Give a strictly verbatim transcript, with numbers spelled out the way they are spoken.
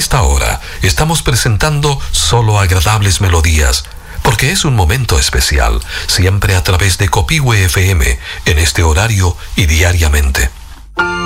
esta hora estamos presentando solo agradables melodías, porque es un momento especial, siempre a través de Copihue F M, en este horario y diariamente.